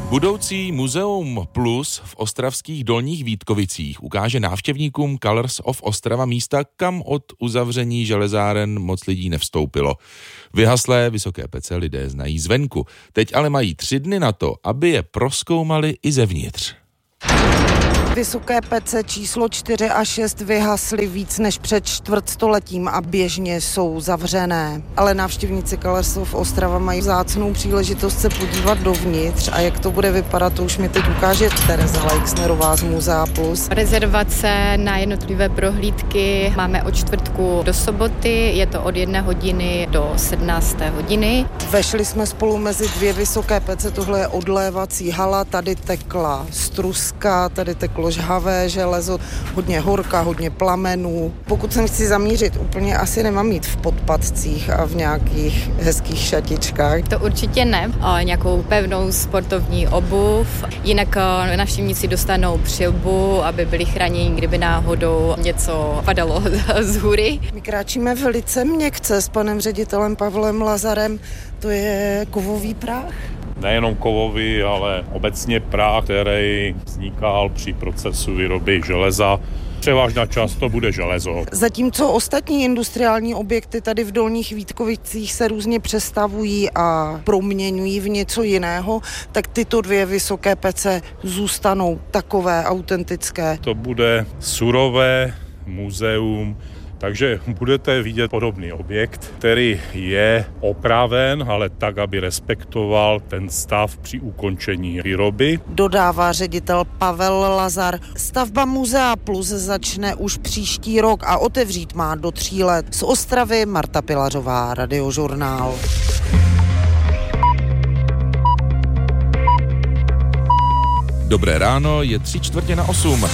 Budoucí Muzeum Plus v ostravských Dolních Vítkovicích ukáže návštěvníkům Colors of Ostrava místa, kam od uzavření železáren moc lidí nevstoupilo. Vyhaslé vysoké pece lidé znají zvenku. Teď ale mají 3 dny na to, aby je prozkoumali i zevnitř. Vysoké pece číslo 4 a 6 vyhasly víc než před čtvrtstoletím a běžně jsou zavřené. Ale návštěvníci Colors of Ostrava mají vzácnou příležitost se podívat dovnitř a jak to bude vypadat, to už mi teď ukáže Tereza Leixnerová z Muzea Plus. Rezervace na jednotlivé prohlídky máme od čtvrtku do soboty, je to od 1 hodiny do 17. hodiny. Vešli jsme spolu mezi 2 vysoké pece, tohle je odlévací hala, tady tekla struska, tady teklo žhavé železo, hodně horka, hodně plamenů. Pokud se chci zamířit, úplně asi nemám jít v podpatcích a v nějakých hezkých šatičkách. To určitě ne, nějakou pevnou sportovní obuv, jinak návštěvníci dostanou přilbu, aby byli chráněni, kdyby náhodou něco padalo z hůry. My kráčíme velice měkce s panem ředitelem Pavlem Lazarem, to je kovový prach. Nejenom kovový, ale obecně prach, který vznikal při procesu výroby železa. Převážná část to bude železo. Zatímco ostatní industriální objekty tady v Dolních Vítkovicích se různě přestavují a proměňují v něco jiného, tak tyto 2 vysoké pece zůstanou takové autentické. To bude surové muzeum, takže budete vidět podobný objekt, který je opraven, ale tak, aby respektoval ten stav při ukončení výroby. Dodává ředitel Pavel Lazar. Stavba Muzea Plus začne už příští rok a otevřít má do 3 let. Z Ostravy Marta Pilařová, Radiožurnál. Dobré ráno, je 7:45.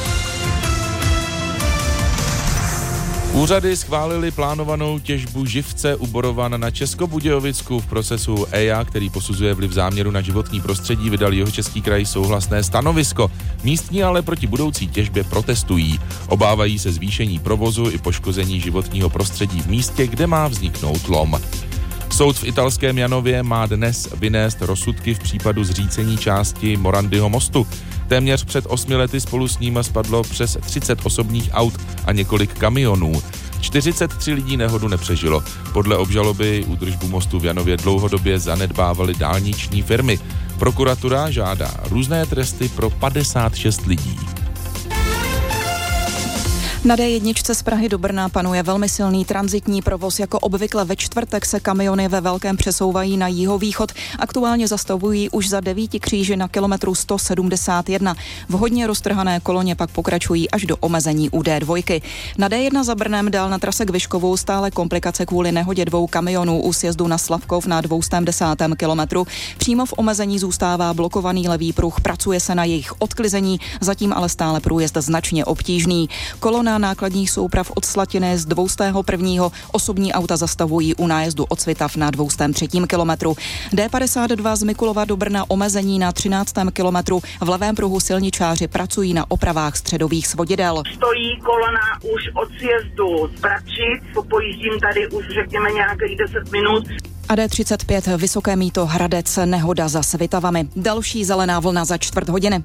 Úřady schválily plánovanou těžbu živce u Borovan na Českobudějovicku. V procesu EIA, který posuzuje vliv záměru na životní prostředí, vydal Jihočeský kraj souhlasné stanovisko. Místní ale proti budoucí těžbě protestují. Obávají se zvýšení provozu i poškození životního prostředí v místě, kde má vzniknout lom. Soud v italském Janově má dnes vynést rozsudky v případu zřícení části Morandyho mostu. Téměř před 8 lety spolu s ním spadlo přes 30 osobních aut a několik kamionů. 43 lidí nehodu nepřežilo. Podle obžaloby údržbu mostu v Janově dlouhodobě zanedbávaly dálniční firmy. Prokuratura žádá různé tresty pro 56 lidí. Na D1 z Prahy do Brna panuje velmi silný tranzitní provoz. Jako obvykle ve čtvrtek se kamiony ve velkém přesouvají na jihovýchod. Aktuálně zastavují už za 9 kříži na kilometru 171. V hodně roztrhané koloně pak pokračují až do omezení u D2. Na D1 za Brnem dál na trase k Vyškovou stále komplikace kvůli nehodě 2 kamionů u sjezdu na Slavkov na 210. kilometru. Přímo v omezení zůstává blokovaný levý pruh, pracuje se na jejich odklizení, zatím ale stále průjezd značně obtížný. Kolona nákladních souprav od Slatiny z 201. Osobní auta zastavují u nájezdu od Svitav na 203. kilometru. D52 z Mikulova do Brna omezení na 13. kilometru. V levém pruhu silničáři pracují na opravách středových svodidel. Stojí kolona už od sjezdu z Bratřic, pojíždím tady už řekněme nějakých 10 minut. A D35 Vysoké Mýto Hradec, nehoda za Svitavami. Další zelená vlna za 4 hodiny.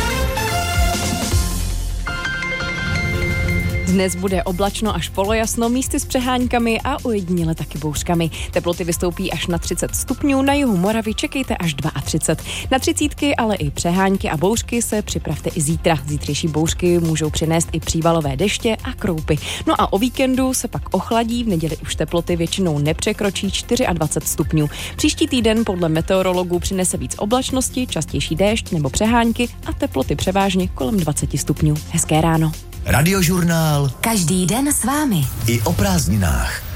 Dnes bude oblačno až polojasno, místy s přeháňkami a ojediněle taky bouřkami. Teploty vystoupí až na 30 stupňů, na jihu Moravy čekejte až 32. Na 30, ale i přeháňky a bouřky se připravte i zítra. Zítřejší bouřky můžou přinést i přívalové deště a kroupy. No a o víkendu se pak ochladí, v neděli už teploty většinou nepřekročí 24 stupňů. Příští týden podle meteorologů přinese víc oblačnosti, častější déšť nebo přeháňky a teploty převážně kolem 20 stupňů. Hezké ráno. Radiožurnál. Každý den s vámi. I o prázdninách.